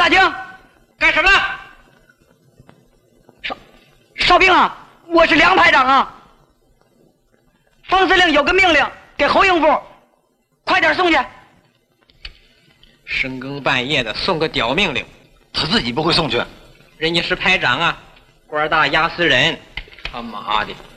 庭， 干什么？ 哨兵啊，我是梁排长啊。方司令有个命令给侯应部，快点送去。 深更半夜的送个屌命令， 他自己不会送去。 人家是排长啊，官大压死人，他妈的！